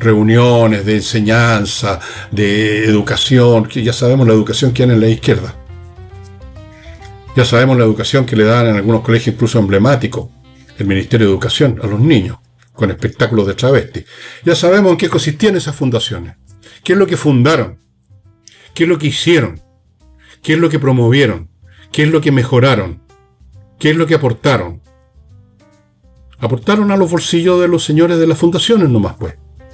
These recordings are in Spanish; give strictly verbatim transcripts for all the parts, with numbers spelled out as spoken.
reuniones de enseñanza, de educación, que ya sabemos la educación que hay en la izquierda. Ya sabemos la educación que le dan en algunos colegios incluso emblemáticos, el Ministerio de Educación, a los niños, con espectáculos de travesti. Ya sabemos en qué consistían esas fundaciones, qué es lo que fundaron, qué es lo que hicieron, qué es lo que promovieron, qué es lo que mejoraron, qué es lo que aportaron. Aportaron a los bolsillos de los señores de las fundaciones nomás, pues.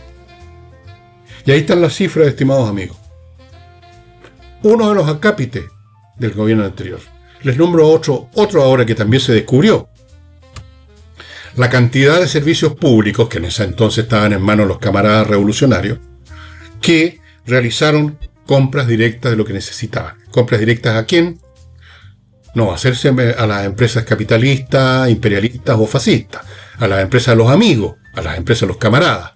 Y ahí están las cifras, estimados amigos. Uno de los acápites del gobierno anterior. Les nombro otro, otro ahora que también se descubrió. La cantidad de servicios públicos, que en ese entonces estaban en manos de los camaradas revolucionarios, que realizaron compras directas de lo que necesitaban. ¿Compras directas a quién? No, hacerse a las empresas capitalistas, imperialistas o fascistas, a las empresas de los amigos, a las empresas de los camaradas.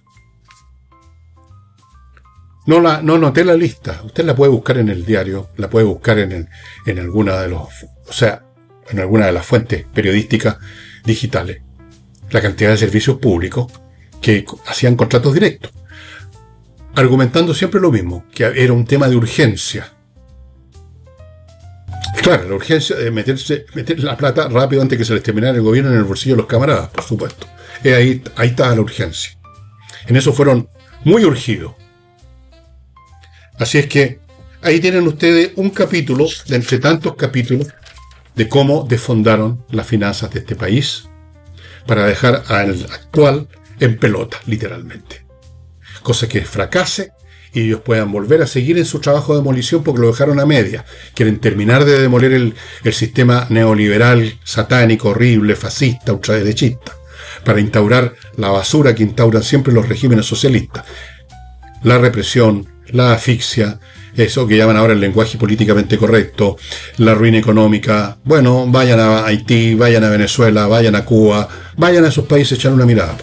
No la, no noté la lista. Usted la puede buscar en el diario, la puede buscar en, el, en alguna de los, o sea, en alguna de las fuentes periodísticas digitales. La cantidad de servicios públicos que hacían contratos directos, argumentando siempre lo mismo, que era un tema de urgencia. Claro, la urgencia de meterse, meter la plata rápido antes que se les terminara el gobierno en el bolsillo de los camaradas, por supuesto. Y ahí, ahí está la urgencia. En eso fueron muy urgidos. Así es que ahí tienen ustedes un capítulo de entre tantos capítulos de cómo desfondaron las finanzas de este país para dejar al actual en pelota, literalmente. Cosa que fracase y ellos puedan volver a seguir en su trabajo de demolición porque lo dejaron a media. Quieren terminar de demoler el, el sistema neoliberal, satánico, horrible, fascista, ultraderechista, para instaurar la basura que instauran siempre los regímenes socialistas. La represión, la asfixia, eso que llaman ahora el lenguaje políticamente correcto, la ruina económica. Bueno, vayan a Haití, vayan a Venezuela, vayan a Cuba, vayan a esos países a echar una mirada.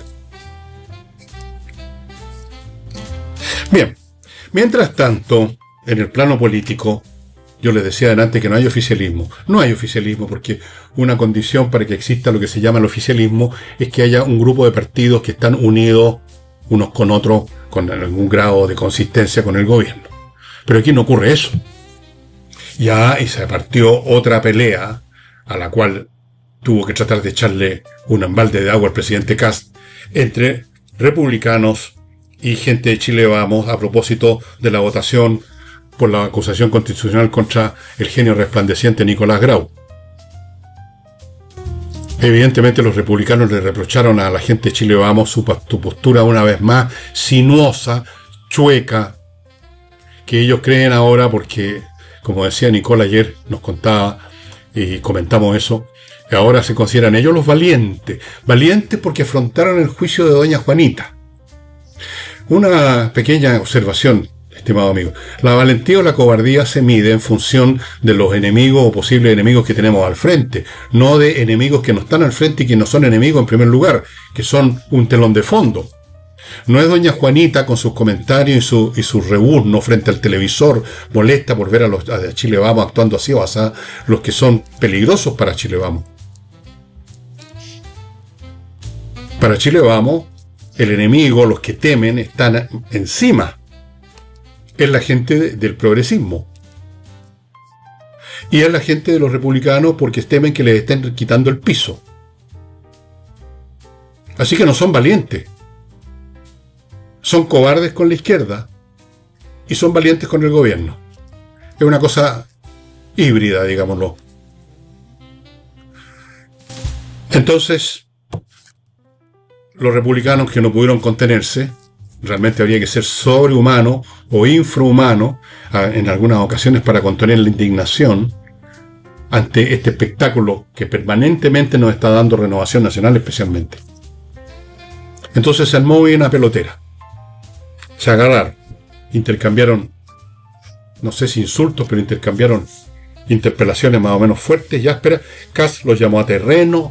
Bien, mientras tanto, en el plano político, yo les decía antes que no hay oficialismo. No hay oficialismo porque una condición para que exista lo que se llama el oficialismo es que haya un grupo de partidos que están unidos unos con otros con algún grado de consistencia con el gobierno. Pero aquí no ocurre eso. Ya y se partió otra pelea a la cual tuvo que tratar de echarle un embalde de agua al presidente Kast entre republicanos y gente de Chile Vamos a propósito de la votación por la acusación constitucional contra el genio resplandeciente Nicolás Grau. Evidentemente los republicanos le reprocharon a la gente de Chile Vamos su, su postura una vez más sinuosa, chueca, que ellos creen ahora porque, como decía Nicole ayer, nos contaba y comentamos eso, que ahora se consideran ellos los valientes, valientes porque afrontaron el juicio de doña Juanita. Una pequeña observación, estimado amigo. La valentía o la cobardía se mide en función de los enemigos o posibles enemigos que tenemos al frente, no de enemigos que no están al frente y que no son enemigos en primer lugar, que son un telón de fondo. No es doña Juanita con sus comentarios y su, y su rebuzno frente al televisor, molesta por ver a los a Chile Vamos actuando así o así, los que son peligrosos para Chile Vamos. Para Chile Vamos, el enemigo, los que temen, están encima. Es la gente de, del progresismo. Y es la gente de los republicanos porque temen que les estén quitando el piso. Así que no son valientes. Son cobardes con la izquierda y son valientes con el gobierno. Es una cosa híbrida, digámoslo. Entonces, los republicanos que no pudieron contenerse, realmente habría que ser sobrehumano o infrahumano en algunas ocasiones para contener la indignación ante este espectáculo que permanentemente nos está dando Renovación Nacional especialmente. Entonces se armó una pelotera. Se agarraron, intercambiaron, no sé si insultos, pero intercambiaron interpelaciones más o menos fuertes y ásperas. Kast los llamó a terreno.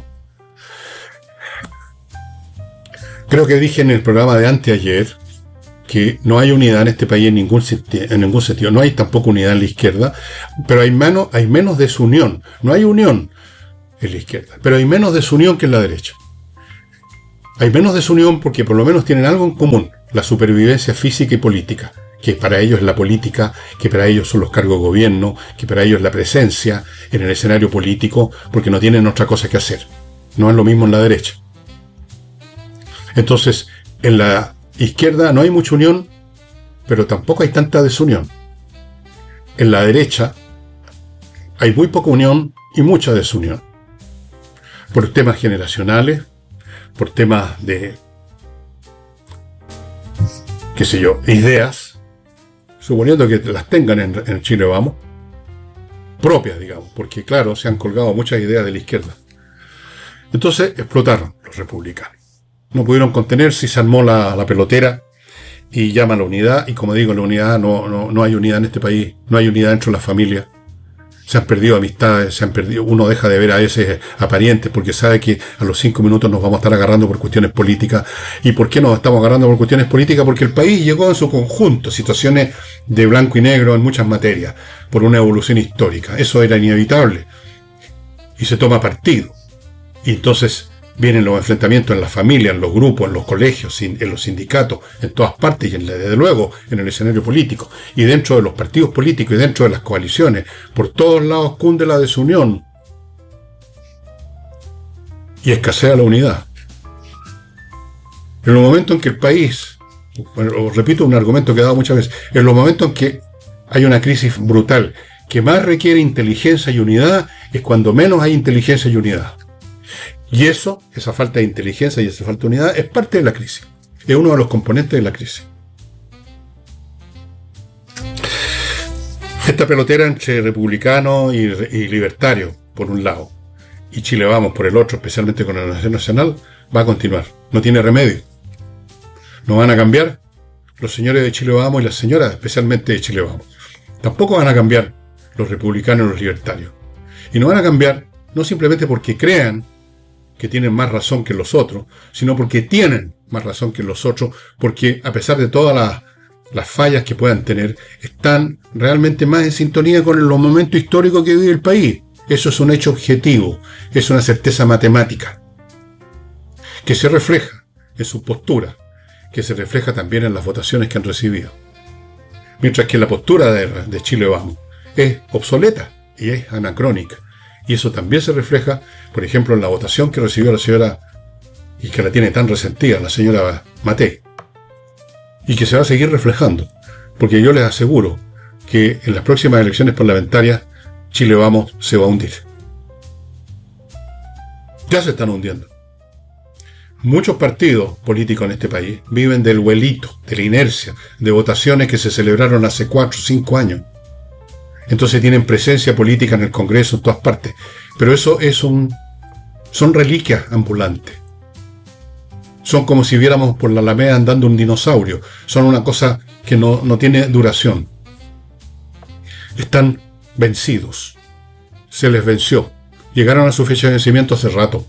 Creo que dije en el programa de anteayer que no hay unidad en este país en ningún, en ningún sentido. No hay tampoco unidad en la izquierda, pero hay menos, hay menos desunión. No hay unión en la izquierda, pero hay menos desunión que en la derecha. Hay menos desunión porque por lo menos tienen algo en común. la supervivencia física y política, que para ellos es la política, que para ellos son los cargos de gobierno, que para ellos es la presencia en el escenario político, porque no tienen otra cosa que hacer. No es lo mismo en la derecha. Entonces, en la izquierda no hay mucha unión, pero tampoco hay tanta desunión. En la derecha hay muy poca unión y mucha desunión. Por temas generacionales, por temas de, qué sé yo, ideas, suponiendo que las tengan en, en Chile Vamos, propias, digamos, porque claro, se han colgado muchas ideas de la izquierda. Entonces explotaron los republicanos. No pudieron contenerse y se armó la, la pelotera y llama a la unidad. Y como digo, la unidad, no, no, no hay unidad en este país, no hay unidad dentro de las familias. Se han perdido amistades, se han perdido, uno deja de ver a veces a parientes porque sabe que a los cinco minutos nos vamos a estar agarrando por cuestiones políticas. ¿Y por qué nos estamos agarrando por cuestiones políticas? Porque el país llegó en su conjunto, situaciones de blanco y negro en muchas materias, por una evolución histórica. Eso era inevitable. Y se toma partido. Y entonces vienen los enfrentamientos en las familias, en los grupos, en los colegios, en los sindicatos, en todas partes y en, desde luego en el escenario político. Y dentro de los partidos políticos y dentro de las coaliciones, por todos lados cunde la desunión. Y escasea la unidad. En los momentos en que el país, bueno, os repito un argumento que he dado muchas veces, en los momentos en que hay una crisis brutal que más requiere inteligencia y unidad, es cuando menos hay inteligencia y unidad. Y eso, esa falta de inteligencia y esa falta de unidad, es parte de la crisis. Es uno de los componentes de la crisis. Esta pelotera entre republicanos y, y libertarios, por un lado, y Chile Vamos por el otro, especialmente con la Nación Nacional, va a continuar. No tiene remedio. No van a cambiar los señores de Chile Vamos y las señoras, especialmente de Chile Vamos. Tampoco van a cambiar los republicanos y los libertarios. Y no van a cambiar no simplemente porque crean que tienen más razón que los otros, sino porque tienen más razón que los otros, porque a pesar de todas las, las fallas que puedan tener, están realmente más en sintonía con los momentos históricos que vive el país. Eso es un hecho objetivo, es una certeza matemática, que se refleja en su postura, que se refleja también en las votaciones que han recibido. Mientras que la postura de, de Chile Vamos es obsoleta y es anacrónica. Y eso también se refleja, por ejemplo, en la votación que recibió la señora, y que la tiene tan resentida, la señora Matei. Y que se va a seguir reflejando. Porque yo les aseguro que en las próximas elecciones parlamentarias, Chile Vamos se va a hundir. Ya se están hundiendo. Muchos partidos políticos en este país viven del vuelito, de la inercia, de votaciones que se celebraron hace cuatro o cinco años. Entonces tienen presencia política en el Congreso, en todas partes. Pero eso es un, son reliquias ambulantes. Son como si viéramos por la Alameda andando un dinosaurio. Son una cosa que no, no tiene duración. Están vencidos. Se les venció. Llegaron a su fecha de vencimiento hace rato.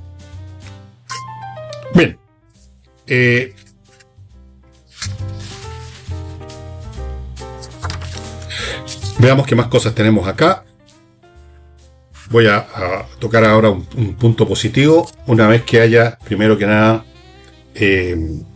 Bien. Eh, Veamos qué más cosas tenemos acá. Voy a, a tocar ahora un, un punto positivo. Una vez que haya, primero que nada, eh,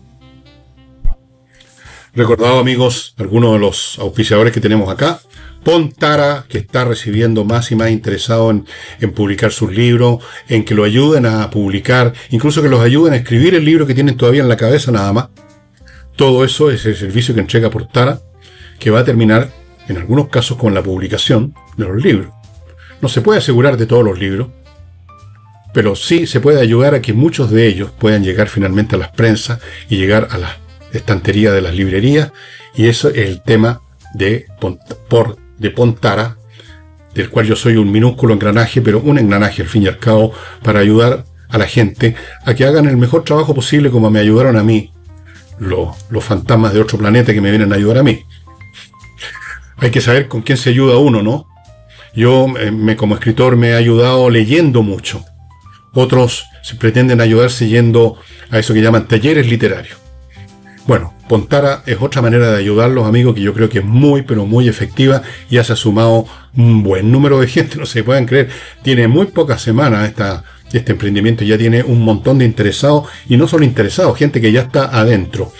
recordado, amigos, algunos de los auspiciadores que tenemos acá. Pontara, que está recibiendo más y más interesado en, en publicar sus libros, en que lo ayuden a publicar, incluso que los ayuden a escribir el libro que tienen todavía en la cabeza nada más. Todo eso es el servicio que entrega Pontara, que va a terminar en algunos casos con la publicación de los libros. No se puede asegurar de todos los libros, pero sí se puede ayudar a que muchos de ellos puedan llegar finalmente a las prensas y llegar a la estantería de las librerías, y eso es el tema de, por, de Pontara, del cual yo soy un minúsculo engranaje, pero un engranaje al fin y al cabo, para ayudar a la gente a que hagan el mejor trabajo posible, como me ayudaron a mí los, los fantasmas de otro planeta que me vienen a ayudar a mí. Hay que saber con quién se ayuda uno, ¿no? Yo, eh, me, como escritor, me he ayudado leyendo mucho. Otros se pretenden ayudarse yendo a eso que llaman talleres literarios. Bueno, Pontara es otra manera de ayudarlos, amigos, que yo creo que es muy, pero muy efectiva, y ya se ha sumado un buen número de gente, no se pueden creer. Tiene muy pocas semanas esta, este emprendimiento, ya tiene un montón de interesados, y no solo interesados, gente que ya está adentro.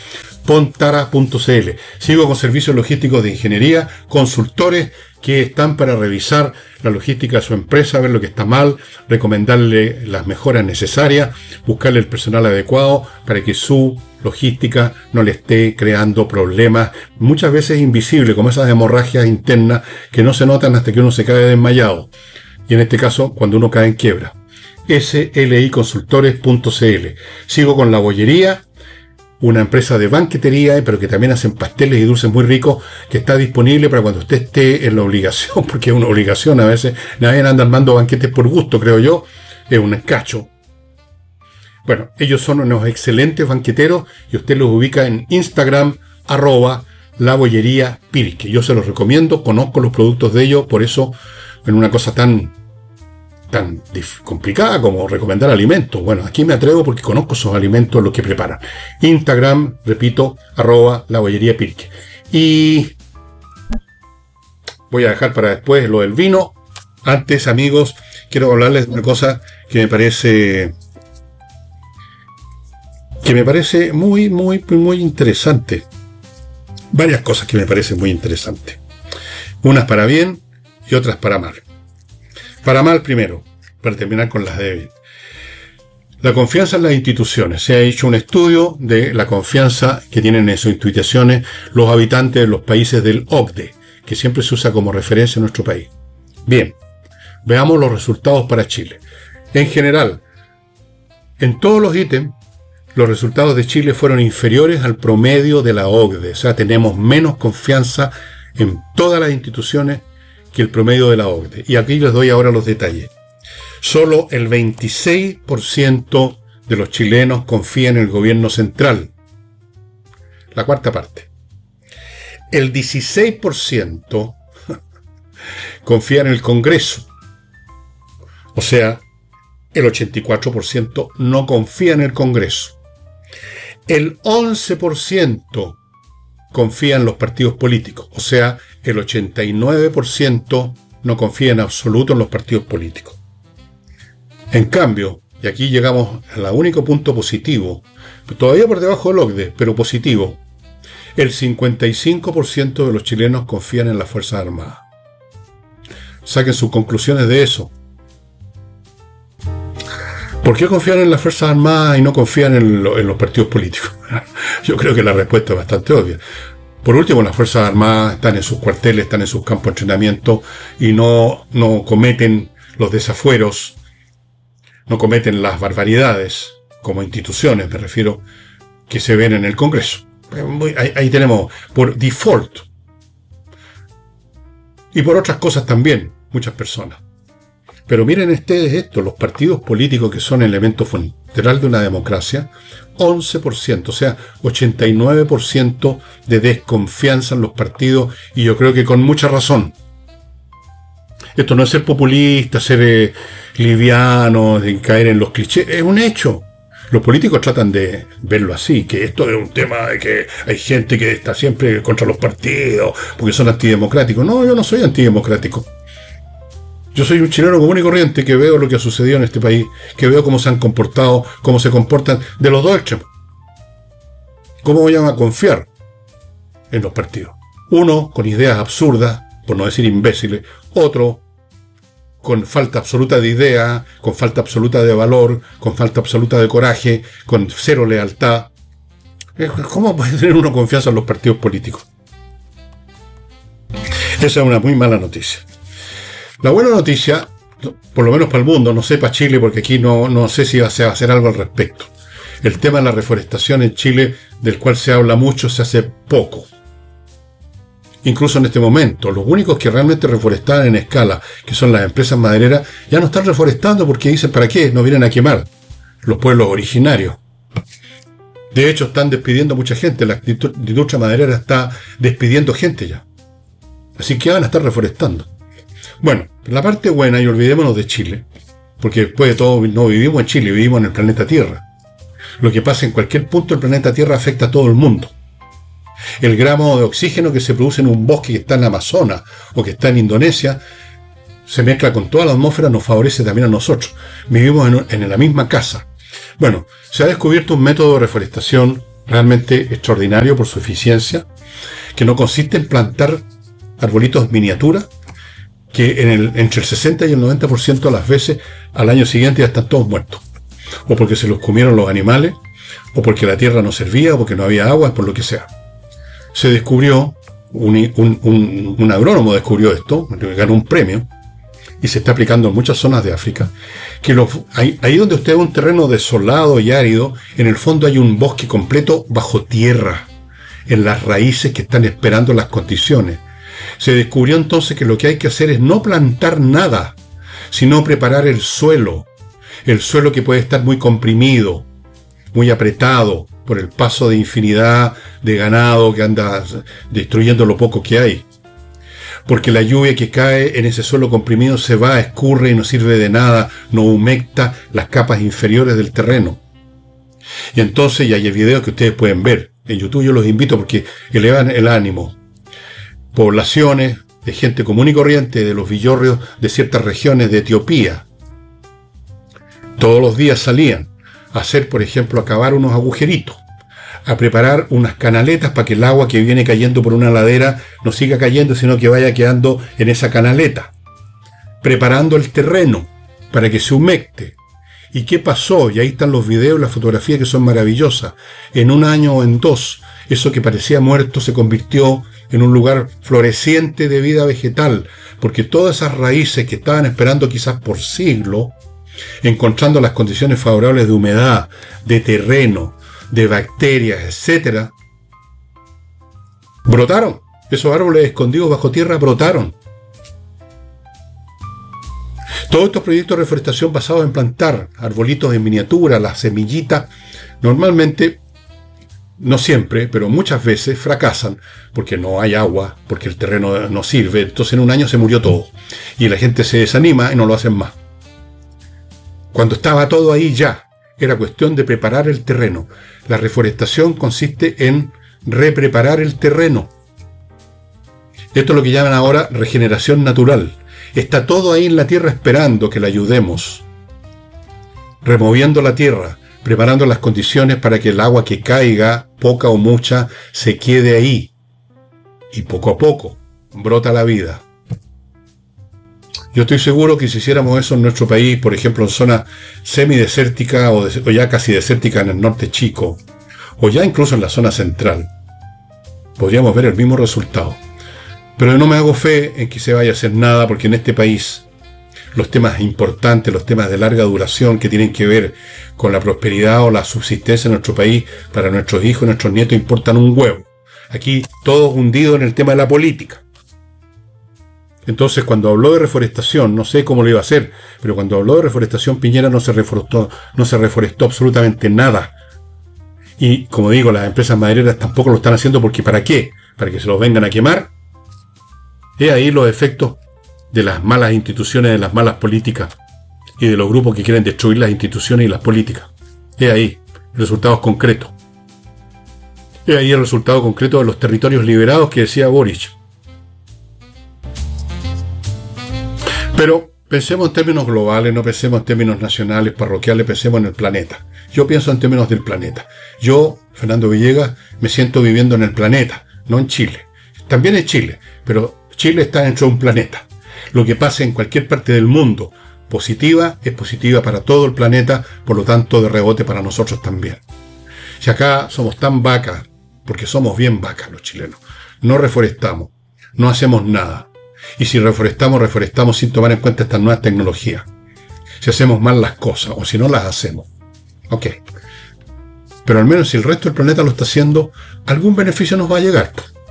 pontara punto c l. Sigo con servicios logísticos de ingeniería, consultores que están para revisar la logística de su empresa, ver lo que está mal, recomendarle las mejoras necesarias, buscarle el personal adecuado para que su logística no le esté creando problemas, muchas veces invisibles, como esas hemorragias internas que no se notan hasta que uno se cae desmayado. Y en este caso, cuando uno cae en quiebra. S L I consultores punto c l. Sigo con La Bollería, una empresa de banquetería, pero que también hacen pasteles y dulces muy ricos, que está disponible para cuando usted esté en la obligación, porque es una obligación a veces. Nadie anda armando banquetes por gusto, creo yo. Es un escacho. Bueno, ellos son unos excelentes banqueteros y usted los ubica en Instagram, arroba La Bollería Pirque. Yo se los recomiendo, conozco los productos de ellos, por eso en una cosa tan, tan complicada como recomendar alimentos. Bueno, aquí me atrevo porque conozco esos alimentos, los que preparan. Instagram, repito, arroba La Bollería Pirque. Y voy a dejar para después lo del vino. Antes, amigos, quiero hablarles de una cosa que me parece... que me parece muy, muy, muy interesante. Varias cosas que me parecen muy interesantes. Unas para bien y otras para mal. Para mal primero, para terminar con las de bien. La confianza en las instituciones. Se ha hecho un estudio de la confianza que tienen en sus instituciones los habitantes de los países del O C D E, que siempre se usa como referencia en nuestro país. Bien, veamos los resultados para Chile. En general, en todos los ítems, los resultados de Chile fueron inferiores al promedio de la O C D E. O sea, tenemos menos confianza en todas las instituciones que el promedio de la O C D E. Y aquí les doy ahora los detalles. Solo el veintiséis por ciento de los chilenos confía en el gobierno central. La cuarta parte. El dieciséis por ciento confía en el Congreso. O sea, el ochenta y cuatro por ciento no confía en el Congreso. El once por ciento confía en los partidos políticos, o sea, el ochenta y nueve por ciento no confía en absoluto en los partidos políticos. En cambio, y aquí llegamos al único punto positivo, todavía por debajo del O C D E, pero positivo, el cincuenta y cinco por ciento de los chilenos confían en las Fuerzas Armadas. Saquen sus conclusiones de eso. ¿Por qué confían en las Fuerzas Armadas y no confían en, lo, en los partidos políticos? Yo creo que la respuesta es bastante obvia. Por último, las Fuerzas Armadas están en sus cuarteles, están en sus campos de entrenamiento y no, no cometen los desafueros, no cometen las barbaridades, como instituciones, me refiero, que se ven en el Congreso. Ahí, ahí tenemos, por default, y por otras cosas también, muchas personas. Pero miren ustedes esto, los partidos políticos que son elemento fundamental de una democracia, once por ciento, o sea, ochenta y nueve por ciento de desconfianza en los partidos, y yo creo que con mucha razón. Esto no es ser populista, ser eh, liviano, de caer en los clichés, es un hecho. Los políticos tratan de verlo así, que esto es un tema de que hay gente que está siempre contra los partidos, porque son antidemocráticos. No, yo no soy antidemocrático. Yo soy un chileno común y corriente que veo lo que ha sucedido en este país, que veo cómo se han comportado, cómo se comportan de los dos extremos. ¿Cómo voy a confiar en los partidos? Uno con ideas absurdas, por no decir imbéciles, otro con falta absoluta de idea, con falta absoluta de valor, con falta absoluta de coraje, con cero lealtad. ¿Cómo puede tener uno confianza en los partidos políticos? Esa es una muy mala noticia. La buena noticia, por lo menos para el mundo, no sé para Chile, porque aquí no, no sé si va a hacer algo al respecto. El tema de la reforestación en Chile, del cual se habla mucho, se hace poco. Incluso en este momento, los únicos que realmente reforestaban en escala, que son las empresas madereras, ya no están reforestando porque dicen, ¿para qué? No vienen a quemar los pueblos originarios. De hecho, están despidiendo mucha gente. La industria maderera está despidiendo gente ya. Así que van a estar reforestando. Bueno, la parte buena, y olvidémonos de Chile, porque después de todo no vivimos en Chile, vivimos en el planeta Tierra. Lo que pasa en cualquier punto del planeta Tierra afecta a todo el mundo. El gramo de oxígeno que se produce en un bosque que está en Amazonas o que está en Indonesia se mezcla con toda la atmósfera, nos favorece también a nosotros. Vivimos en, en la misma casa. Bueno, se ha descubierto un método de reforestación realmente extraordinario por su eficiencia, que no consiste en plantar arbolitos miniatura, que en el, entre el sesenta y el noventa por ciento de las veces al año siguiente ya están todos muertos. O porque se los comieron los animales, o porque la tierra no servía, o porque no había agua, por lo que sea. Se descubrió, un, un, un, un agrónomo descubrió esto, ganó un premio, y se está aplicando en muchas zonas de África, que los, ahí, ahí donde usted ve un terreno desolado y árido, en el fondo hay un bosque completo bajo tierra, en las raíces que están esperando las condiciones. Se descubrió entonces que lo que hay que hacer es no plantar nada, sino preparar el suelo, el suelo que puede estar muy comprimido, muy apretado por el paso de infinidad de ganado que anda destruyendo lo poco que hay. Porque la lluvia que cae en ese suelo comprimido se va, escurre y no sirve de nada, no humecta las capas inferiores del terreno. Y entonces, y hay videos que ustedes pueden ver, en YouTube yo los invito porque elevan el ánimo. Poblaciones de gente común y corriente de los villorrios de ciertas regiones de Etiopía. Todos los días salían a hacer, por ejemplo, a cavar unos agujeritos, a preparar unas canaletas para que el agua que viene cayendo por una ladera no siga cayendo, sino que vaya quedando en esa canaleta, preparando el terreno para que se humecte. ¿Y qué pasó? Y ahí están los videos, las fotografías que son maravillosas. En un año o en dos, eso que parecía muerto se convirtió en un lugar floreciente de vida vegetal, porque todas esas raíces que estaban esperando quizás por siglos, encontrando las condiciones favorables de humedad, de terreno, de bacterias, etcétera, brotaron. Esos árboles escondidos bajo tierra brotaron. Todos estos proyectos de reforestación basados en plantar arbolitos en miniatura, las semillitas, normalmente, no siempre, pero muchas veces fracasan porque no hay agua, porque el terreno no sirve. Entonces en un año se murió todo y la gente se desanima y no lo hacen más. Cuando estaba todo ahí ya, era cuestión de preparar el terreno. La reforestación consiste en repreparar el terreno. Esto es lo que llaman ahora regeneración natural. Está todo ahí en la tierra esperando que la ayudemos. Removiendo la tierra, preparando las condiciones para que el agua que caiga, poca o mucha, se quede ahí. Y poco a poco brota la vida. Yo estoy seguro que si hiciéramos eso en nuestro país, por ejemplo en zonas semidesérticas o, o ya casi desérticas en el norte chico, o ya incluso en la zona central, podríamos ver el mismo resultado. Pero yo no me hago fe en que se vaya a hacer nada, porque en este país los temas importantes, los temas de larga duración que tienen que ver con la prosperidad o la subsistencia de nuestro país para nuestros hijos y nuestros nietos importan un huevo. Aquí todos hundidos en el tema de la política. Entonces, cuando habló de reforestación, no sé cómo lo iba a hacer, pero cuando habló de reforestación, Piñera no se reforestó, no se reforestó absolutamente nada. Y, como digo, las empresas madereras tampoco lo están haciendo porque ¿para qué? Para que se los vengan a quemar. He ahí los efectos de las malas instituciones, de las malas políticas y de los grupos que quieren destruir las instituciones y las políticas. He ahí resultados concretos. He ahí el resultado concreto de los territorios liberados que decía Boric. Pero pensemos en términos globales, no pensemos en términos nacionales, parroquiales, pensemos en el planeta. Yo pienso en términos del planeta. Yo, Fernando Villegas, me siento viviendo en el planeta, no en Chile. También en Chile, pero Chile está dentro de un planeta. Lo que pase en cualquier parte del mundo positiva es positiva para todo el planeta, por lo tanto de rebote para nosotros también. Si acá somos tan vacas, porque somos bien vacas los chilenos, no reforestamos, no hacemos nada. Y si reforestamos, reforestamos sin tomar en cuenta estas nuevas tecnologías. Si hacemos mal las cosas, o si no las hacemos. Ok. Pero al menos si el resto del planeta lo está haciendo, algún beneficio nos va a llegar.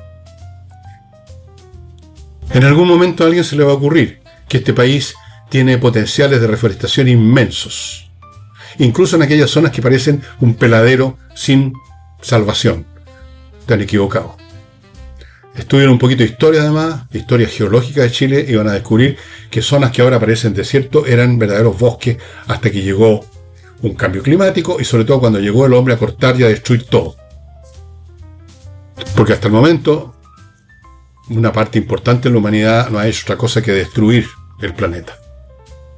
En algún momento a alguien se le va a ocurrir que este país tiene potenciales de reforestación inmensos. Incluso en aquellas zonas que parecen un peladero sin salvación. Están equivocados. Estudian un poquito de historia además, de historia geológica de Chile, y van a descubrir que zonas que ahora parecen desiertos eran verdaderos bosques hasta que llegó un cambio climático y sobre todo cuando llegó el hombre a cortar y a destruir todo. Porque hasta el momento una parte importante de la humanidad no ha hecho otra cosa que destruir el planeta.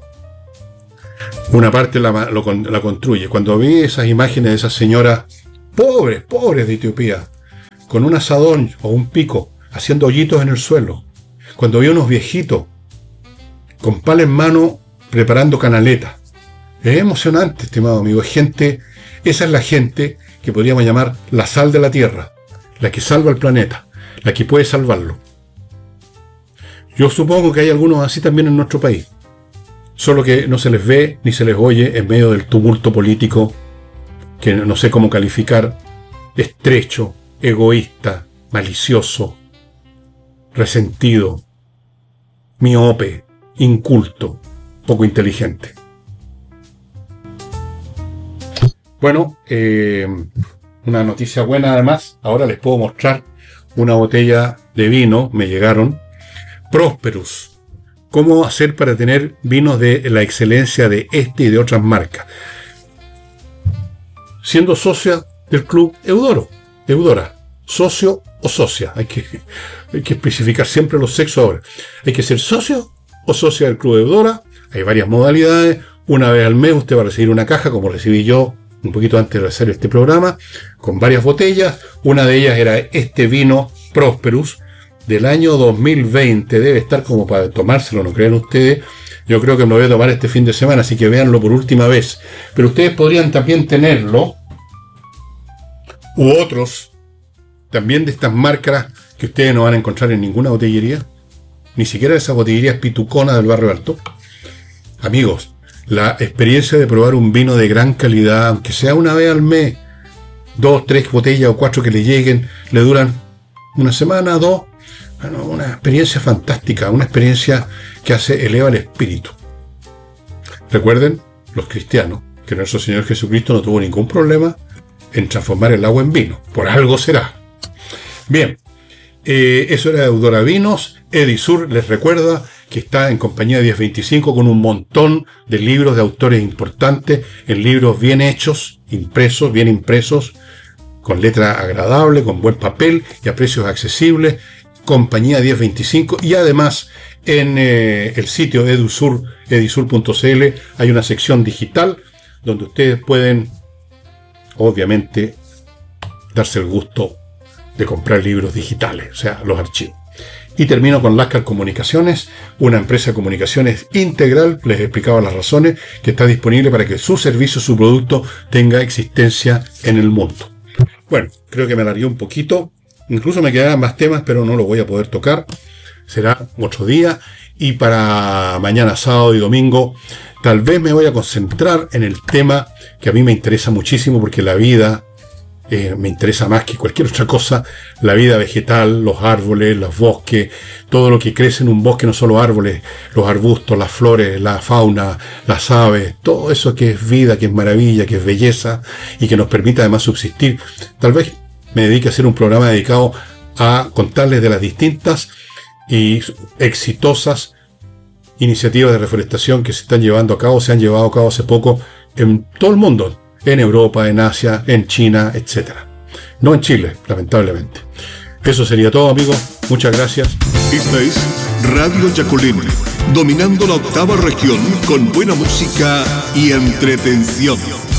Una parte la, lo, la construye. Cuando vi esas imágenes de esas señoras pobres, pobres de Etiopía, con un asadón o un pico, haciendo hoyitos en el suelo. Cuando vi unos viejitos con pala en mano preparando canaletas. Es emocionante, estimado amigo. Es gente, esa es la gente que podríamos llamar la sal de la tierra, la que salva el planeta, la que puede salvarlo. Yo supongo que hay algunos así también en nuestro país, solo que no se les ve ni se les oye en medio del tumulto político que no sé cómo calificar, estrecho, egoísta, malicioso, resentido, miope, inculto, poco inteligente. Bueno, eh, una noticia buena además, ahora les puedo mostrar una botella de vino, me llegaron, Prosperus. ¿Cómo hacer para tener vinos de la excelencia de este y de otras marcas? Siendo socia del Club Eudoro, Eudora, socio o socia, hay que, hay que especificar siempre los sexos ahora. Hay que ser socio o socia del Club Eudora, hay varias modalidades, una vez al mes usted va a recibir una caja, como recibí yo un poquito antes de hacer este programa, con varias botellas. Una de ellas era este vino Prosperus del año dos mil veinte, debe estar como para tomárselo, no creen ustedes. Yo creo que me lo voy a tomar este fin de semana, así que véanlo por última vez. Pero ustedes podrían también tenerlo, u otros, también de estas marcas que ustedes no van a encontrar en ninguna botillería, ni siquiera de esas botillerías pituconas del barrio alto. Amigos, la experiencia de probar un vino de gran calidad, aunque sea una vez al mes, dos, tres botellas o cuatro que le lleguen, le duran una semana, dos, bueno, una experiencia fantástica, una experiencia que hace, eleva el espíritu. Recuerden, los cristianos, que nuestro Señor Jesucristo no tuvo ningún problema en transformar el agua en vino, por algo será. Bien, eh, eso era Eudora Vinos. Edisur les recuerda que está en compañía de diez veinticinco con un montón de libros de autores importantes, en libros bien hechos, impresos, bien impresos, con letra agradable, con buen papel y a precios accesibles. Compañía diez veinticinco, y además en eh, el sitio edusur, edisur punto c l hay una sección digital donde ustedes pueden, obviamente, darse el gusto de comprar libros digitales, o sea, los archivos. Y termino con Lascar Comunicaciones, una empresa de comunicaciones integral, les explicaba las razones, que está disponible para que su servicio, su producto tenga existencia en el mundo. Bueno, creo que me alargué un poquito, incluso me quedaban más temas, pero no los voy a poder tocar, será otro día, y para mañana, sábado y domingo, tal vez me voy a concentrar en el tema que a mí me interesa muchísimo, porque la vida Eh, me interesa más que cualquier otra cosa, la vida vegetal, los árboles, los bosques, todo lo que crece en un bosque, no solo árboles, los arbustos, las flores, la fauna, las aves, todo eso que es vida, que es maravilla, que es belleza y que nos permite además subsistir. Tal vez me dedique a hacer un programa dedicado a contarles de las distintas y exitosas iniciativas de reforestación que se están llevando a cabo, se han llevado a cabo hace poco en todo el mundo, en Europa, en Asia, en China, etcétera. No en Chile, lamentablemente. Eso sería todo, amigos. Muchas gracias. Esta es Radio Yacolén, dominando la octava región con buena música y entretención.